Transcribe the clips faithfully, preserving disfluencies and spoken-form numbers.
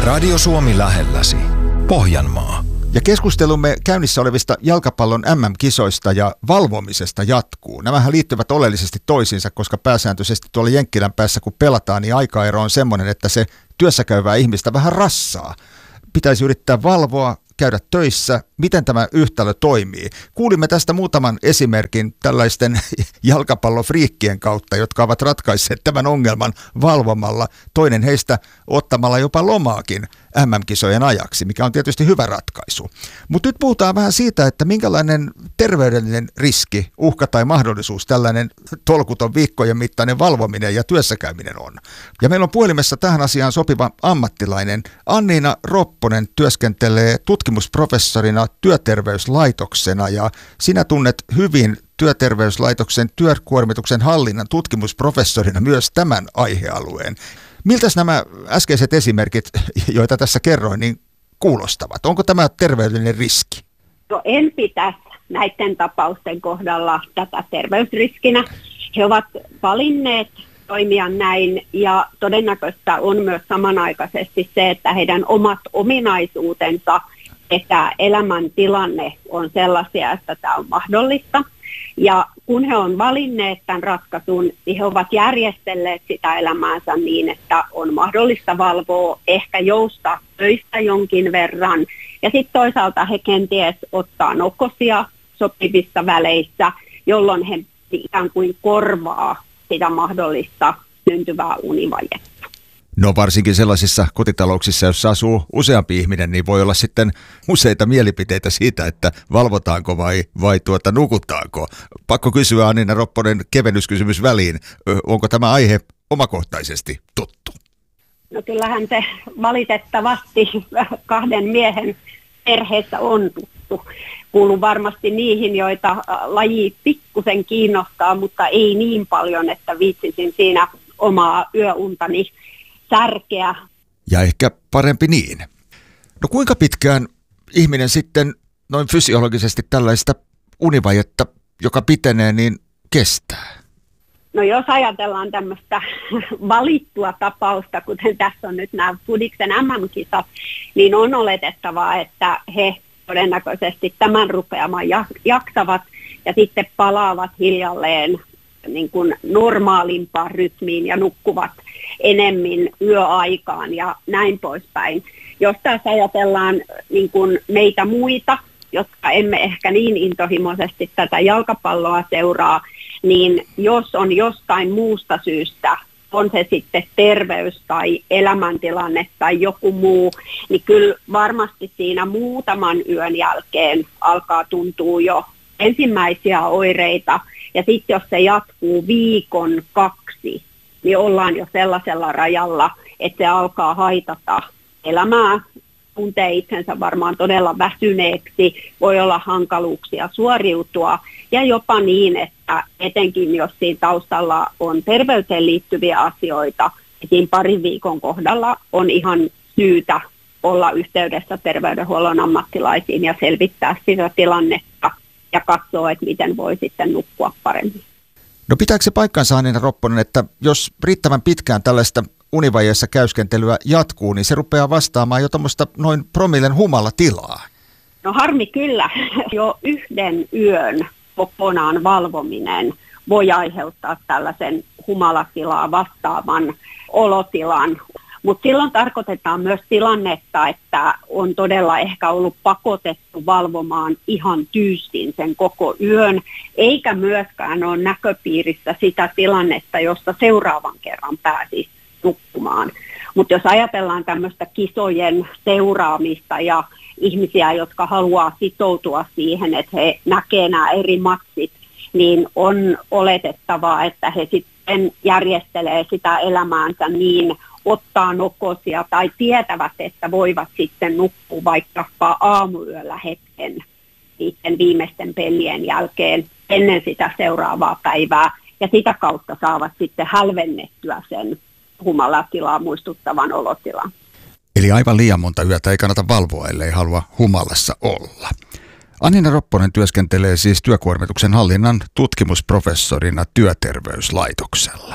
Radio Suomi lähelläsi. Pohjanmaa. Ja keskustelumme käynnissä olevista jalkapallon äm äm-kisoista ja valvomisesta jatkuu. Nämähän liittyvät oleellisesti toisiinsa, koska pääsääntöisesti tuolla Jenkkilän päässä kun pelataan, niin aikaero on semmoinen, että se työssäkäyvää ihmistä vähän rassaa. Pitäisi yrittää valvoa, käydä töissä, miten tämä yhtälö toimii. Kuulimme tästä muutaman esimerkin tällaisten jalkapallofriikkien kautta, jotka ovat ratkaisseet tämän ongelman valvomalla, toinen heistä ottamalla jopa lomaakin äm äm-kisojen ajaksi, mikä on tietysti hyvä ratkaisu. Mutta nyt puhutaan vähän siitä, että minkälainen terveydellinen riski, uhka tai mahdollisuus tällainen tolkuton viikkojen mittainen valvominen ja työssäkäyminen on. Ja meillä on puhelimessa tähän asiaan sopiva ammattilainen. Anniina Ropponen työskentelee tutkimusprofessorina Työterveyslaitoksena ja sinä tunnet hyvin Työterveyslaitoksen työkuormituksen hallinnan tutkimusprofessorina myös tämän aihealueen. Miltäs nämä äskeiset esimerkit, joita tässä kerroin, niin kuulostavat? Onko tämä terveydellinen riski? No en pitäisi näiden tapausten kohdalla tätä terveysriskinä. He ovat valinneet toimia näin ja todennäköistä on myös samanaikaisesti se, että heidän omat ominaisuutensa että elämäntilanne on sellaisia, että tämä on mahdollista. Ja kun he on valinneet tämän ratkaisun, niin he ovat järjestelleet sitä elämäänsä niin, että on mahdollista valvoa, ehkä joustaa töistä jonkin verran. Ja sitten toisaalta he kenties ottaa nokosia sopivissa väleissä, jolloin he ikään kuin korvaa sitä mahdollista syntyvää univajetta. No varsinkin sellaisissa kotitalouksissa, joissa asuu useampi ihminen, niin voi olla sitten useita mielipiteitä siitä, että valvotaanko vai, vai tuota, nukutaanko. Pakko kysyä Anniina Ropponen kevennyskysymys väliin. Onko tämä aihe omakohtaisesti tuttu? No kyllähän se valitettavasti kahden miehen perheessä on tuttu. Kuuluu varmasti niihin, joita laji pikkusen kiinnostaa, mutta ei niin paljon, että viitsisin siinä omaa yöuntani tärkeä. Ja ehkä parempi niin. No kuinka pitkään ihminen sitten noin fysiologisesti tällaista univajetta, joka pitenee, niin kestää? No jos ajatellaan tämmöistä valittua tapausta, kuten tässä on nyt nämä Fudiksen äm äm-kisat, niin on oletettavaa, että he todennäköisesti tämän rupeamaan jaksavat ja sitten palaavat hiljalleen niin kuin normaalimpaan rytmiin ja nukkuvat enemmän yöaikaan ja näin poispäin. Jos tässä ajatellaan niin kuin meitä muita, jotka emme ehkä niin intohimoisesti tätä jalkapalloa seuraa, niin jos on jostain muusta syystä, on se sitten terveys tai elämäntilanne tai joku muu, niin kyllä varmasti siinä muutaman yön jälkeen alkaa tuntua jo ensimmäisiä oireita. Ja sitten jos se jatkuu viikon kaksi, niin ollaan jo sellaisella rajalla, että se alkaa haitata elämää, tuntee itsensä varmaan todella väsyneeksi, voi olla hankaluuksia suoriutua ja jopa niin, että etenkin jos siinä taustalla on terveyteen liittyviä asioita, niin siinä parin viikon kohdalla on ihan syytä olla yhteydessä terveydenhuollon ammattilaisiin ja selvittää sitä tilannetta ja katsoa, että miten voi sitten nukkua paremmin. No pitääkö se paikkansa, Anniina Ropponen, että jos riittävän pitkään tällaista univajeessa käyskentelyä jatkuu, niin se rupeaa vastaamaan jo tuommoista noin promillen humalatilaa? No harmi kyllä. Jo yhden yön kokonaan valvominen voi aiheuttaa tällaisen humalatilaa vastaavan olotilan. Mutta silloin tarkoitetaan myös tilannetta, että on todella ehkä ollut pakotettu valvomaan ihan tyystin sen koko yön, eikä myöskään ole näköpiirissä sitä tilannetta, josta seuraavan kerran pääsisi nukkumaan. Mutta jos ajatellaan tämmöistä kisojen seuraamista ja ihmisiä, jotka haluaa sitoutua siihen, että he näkevät nämä eri matsit, niin on oletettavaa, että he sitten järjestelee sitä elämäänsä niin, ottaa nokosia tai tietävät, että voivat sitten nukkua vaikkapa aamuyöllä hetken niiden viimeisten pelien jälkeen ennen sitä seuraavaa päivää ja sitä kautta saavat sitten hälvennettyä sen humalatilaa muistuttavan olotilan. Eli aivan liian monta yötä ei kannata valvoa, ellei halua humalassa olla. Anniina Ropponen työskentelee siis työkuormituksen hallinnan tutkimusprofessorina Työterveyslaitoksella.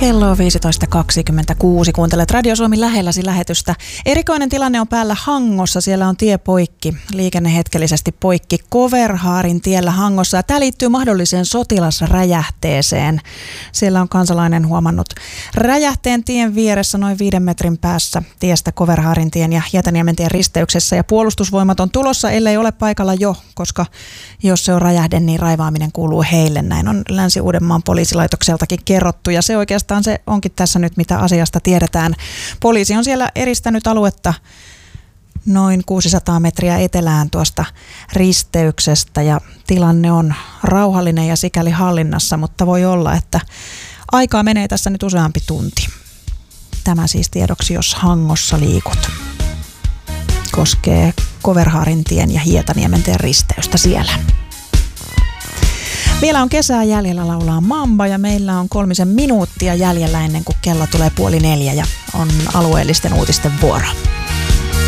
Kello on viisitoista kaksikymmentäkuusi. Kuuntelet Radio Suomi lähelläsi lähetystä. Erikoinen tilanne on päällä Hangossa. Siellä on tie poikki, liikenne hetkellisesti poikki Koverhaarin tiellä Hangossa. Tämä liittyy mahdolliseen sotilasräjähteeseen. Siellä on kansalainen huomannut räjähteen tien vieressä noin viiden metrin päässä tiestä Koverhaarin tien ja Hietaniemen tien risteyksessä. Ja puolustusvoimat on tulossa, ellei ole paikalla jo, koska jos se on räjähde, niin raivaaminen kuuluu heille. Näin on Länsi-Uudenmaan poliisilaitokseltakin kerrottu ja se oikeastaan se onkin tässä nyt, mitä asiasta tiedetään. Poliisi on siellä eristänyt aluetta noin kuusisataa metriä etelään tuosta risteyksestä ja tilanne on rauhallinen ja sikäli hallinnassa, mutta voi olla, että aikaa menee tässä nyt useampi tunti. Tämä siis tiedoksi, jos Hangossa liikut. Koskee Koverhaarin tien ja Hietaniemen tien risteystä siellä. Vielä on kesää jäljellä, laulaa Mamba ja meillä on kolmisen minuuttia jäljellä ennen kuin kello tulee puoli neljä ja on alueellisten uutisten vuoro.